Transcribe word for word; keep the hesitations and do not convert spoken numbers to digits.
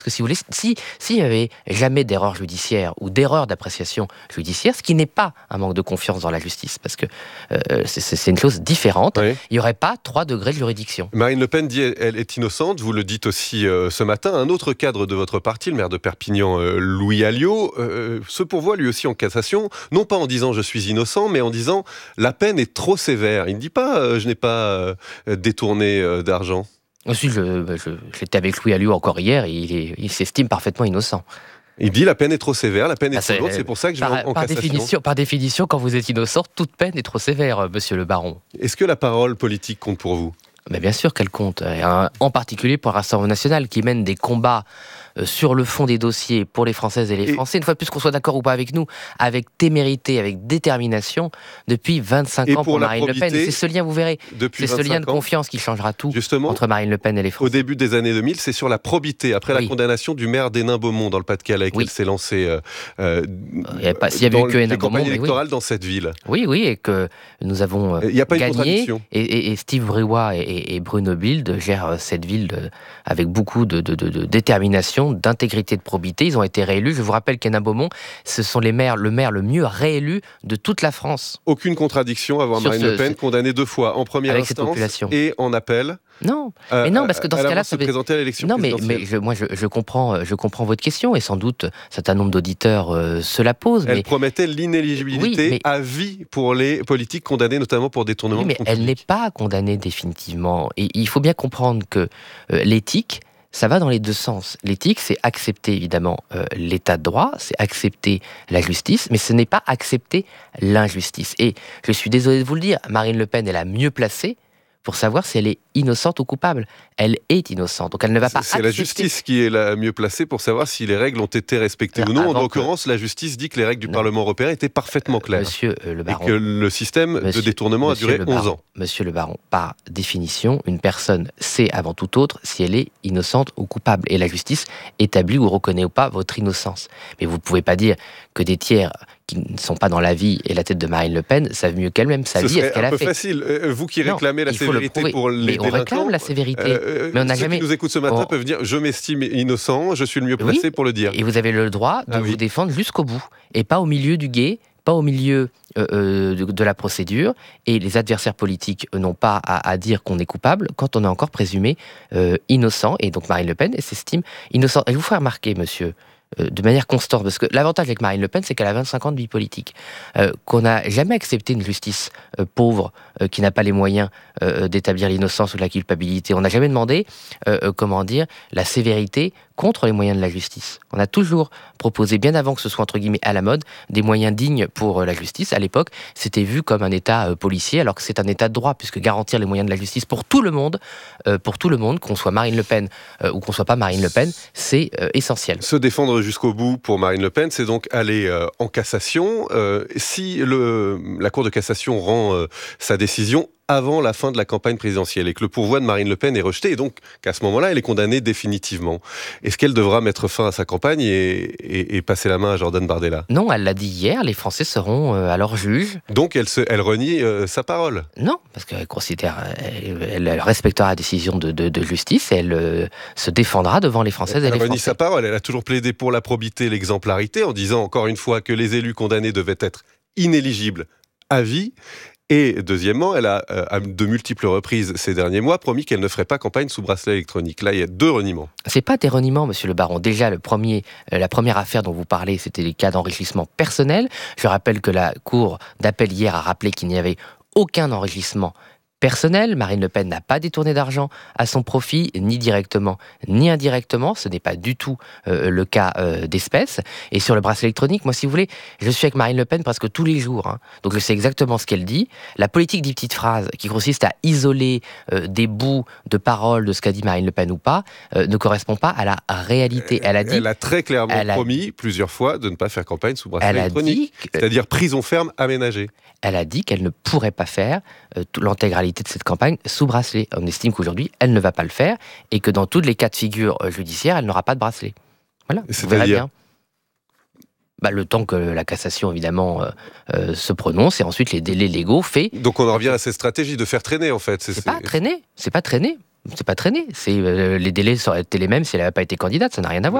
Parce que si vous voulez, si, s'il n'y avait jamais d'erreur judiciaire ou d'erreur d'appréciation judiciaire, ce qui n'est pas un manque de confiance dans la justice, parce que euh, c'est, c'est une chose différente, Oui. il n'y aurait pas trois degrés de juridiction. Marine Le Pen dit elle est innocente, vous le dites aussi euh, ce matin. Un autre cadre de votre parti, le maire de Perpignan, euh, Louis Alliot, euh, se pourvoit lui aussi en cassation, non pas en disant je suis innocent, mais en disant la peine est trop sévère. Il ne dit pas euh, je n'ai pas euh, détourné euh, d'argent. Aussi, je, je, j'étais avec Louis Alliot encore hier, et il, est, il s'estime parfaitement innocent. Il dit la peine est trop sévère, la peine est Ah, trop c'est- lourde, c'est pour ça que je vais Par, en, en par cassation. définition, par définition, quand vous êtes innocent, toute peine est trop sévère, monsieur le baron. Est-ce que la parole politique compte pour vous ? Mais bien sûr qu'elle compte, et un- en particulier pour le Rassemblement national qui mène des combats euh, sur le fond des dossiers pour les Françaises et les Et- Français, une fois de plus qu'on soit d'accord ou pas avec nous, avec témérité, avec détermination, depuis vingt-cinq Et ans pour pour la Marine Le Pen. probité, Et c'est ce lien, vous verrez, Depuis c'est ce lien de vingt-cinq ans, confiance qui changera tout justement, entre Marine Le Pen et les au Français. début des années deux mille, c'est sur la probité, après Oui. la condamnation du maire d'Hénin-Beaumont dans le Pas-de-Calais, Oui. qu'elle s'est lancée euh, euh, Il y avait pas- s'il y avait dans eu que les Hénin-Beaumont, campagnes mais oui. électorales dans cette ville. Oui, oui, et que nous avons euh, Il n'y a pas une gagné, contradiction. et, et- et Steve Briouat et, et- et Bruno Bild gèrent euh, cette ville de- avec beaucoup de, de- de- de détermination, d'intégrité, de probité. Ils ont été réélus. Je vous rappelle qu'Hénin-Beaumont, ce sont les maires, le maire le mieux réélu de toute la France. Aucune contradiction à voir Sur Marine ce- Le Pen condamnée deux fois, en première Avec cette instance population. et en appel. Non, euh, mais non, parce que dans à ce l'avance cas-là, de ça se veut- présenter à l'élection non, mais, présidentielle. mais je, moi, je, je comprends, euh, je comprends votre question, et sans doute un certain nombre d'auditeurs euh, se la posent. Elle Mais, promettait l'inéligibilité Oui, mais- à vie pour les politiques condamnés notamment pour détournement oui, mais de fonds elle n'est publics. pas condamnée définitivement. Et il faut bien comprendre que euh, l'éthique, ça va dans les deux sens. L'éthique, c'est accepter évidemment euh, l'état de droit, c'est accepter la justice, mais ce n'est pas accepter l'injustice. Et je suis désolé de vous le dire, Marine Le Pen est la mieux placée pour savoir si elle est innocente ou coupable. Elle est innocente, donc elle ne va pas C'est la accepter... justice qui est la mieux placée pour savoir si les règles ont été respectées Alors, ou non. En avant l'occurrence, la justice dit que les règles du Non. Parlement européen étaient parfaitement claires. Monsieur euh, le Et baron... que le système de Monsieur- détournement Monsieur a duré le onze baron, ans. Monsieur le baron, par définition, une personne sait avant tout autre si elle est innocente ou coupable. Et la justice établit ou reconnaît ou pas votre innocence. Mais vous ne pouvez pas dire que des tiers qui ne sont pas dans la vie et la tête de Marine Le Pen savent mieux qu'elle-même sa Ce vie et ce serait qu'elle un a peu fait. facile. Euh, Vous qui Non, réclamez la il faut le sévérité prouver. pour les Mais on délinquants, réclame la sévérité. euh, Mais on n'a ceux jamais- qui nous écoutent ce matin on- peuvent dire « je m'estime innocent, je suis le mieux placé Oui, pour le dire ». Et vous avez le droit de Ah vous oui. défendre jusqu'au bout. Et pas au milieu du guet, pas au milieu euh, euh, de, de la procédure. Et les adversaires politiques eux, n'ont pas à, à dire qu'on est coupable quand on est encore présumé euh, innocent. Et donc Marine Le Pen elle s'estime innocente. Et je vous ferai remarquer, monsieur, euh, de manière constante, parce que l'avantage avec Marine Le Pen, c'est qu'elle a vingt-cinq ans de vie politique, euh, qu'on n'a jamais accepté une justice euh, pauvre, euh, qui n'a pas les moyens euh, d'établir l'innocence ou la culpabilité. On n'a jamais demandé, euh, euh, comment dire, la sévérité contre les moyens de la justice. On a toujours proposé, bien avant que ce soit entre guillemets à la mode, des moyens dignes pour euh, la justice. À l'époque, c'était vu comme un État euh, policier, alors que c'est un État de droit, puisque garantir les moyens de la justice pour tout le monde, euh, pour tout le monde, qu'on soit Marine Le Pen euh, ou qu'on soit pas Marine Le Pen, c'est euh, essentiel. Se défendre jusqu'au bout pour Marine Le Pen, c'est donc aller euh, en cassation. Euh, si le, la Cour de cassation rend euh, sa décision avant la fin de la campagne présidentielle et que le pourvoi de Marine Le Pen est rejeté, et donc qu'à ce moment-là, elle est condamnée définitivement, est-ce qu'elle devra mettre fin à sa campagne et, et, et passer la main à Jordan Bardella ? Non, elle l'a dit hier, les Français seront euh, alors juges. Donc elle, se, elle renie euh, sa parole. Non, parce qu'elle considère, elle, elle- elle respectera la décision de, de- de justice et elle euh, se défendra devant les Françaises et Elle les renie Français. sa parole. Elle a toujours plaidé pour la probité, l'exemplarité, en disant encore une fois que les élus condamnés devaient être inéligibles à vie. Et deuxièmement, elle a, euh, à de multiples reprises ces derniers mois, promis qu'elle ne ferait pas campagne sous bracelet électronique. Là, il y a deux reniements. C'est pas des reniements, monsieur le baron. Déjà, le premier, euh, la première affaire dont vous parlez, c'était les cas d'enrichissement personnel. Je rappelle que la Cour d'appel hier a rappelé qu'il n'y avait aucun enrichissement personnel. Marine Le Pen n'a pas détourné d'argent à son profit, ni directement, ni indirectement. Ce n'est pas du tout euh, le cas euh, d'espèce. Et sur le bracelet électronique, moi, si vous voulez, je suis avec Marine Le Pen presque tous les jours. Hein. Donc je sais exactement ce qu'elle dit. La politique des petites phrases, qui consiste à isoler euh, des bouts de paroles de ce qu'a dit Marine Le Pen ou pas, euh, ne correspond pas à la réalité. Elle a dit... Elle a très clairement elle a- promis plusieurs fois de ne pas faire campagne sous bracelet Elle a électronique. dit que- C'est-à-dire prison ferme aménagée. Elle a dit qu'elle ne pourrait pas faire euh, tout- l'intégralité de cette campagne sous bracelet. On estime qu'aujourd'hui, elle ne va pas le faire et que dans tous les cas de figure euh, judiciaires, elle n'aura pas de bracelet. Voilà, vous verrez C'est-à-dire bien. Bah, le temps que la cassation, évidemment, euh, euh, se prononce et ensuite les délais légaux faits. Donc on en revient à cette stratégie de faire traîner, en fait. C'est pas traîner, c'est pas traîner. c'est pas traîné. C'est, euh, les délais auraient été les mêmes si elle n'avait pas été candidate, ça n'a rien à voir.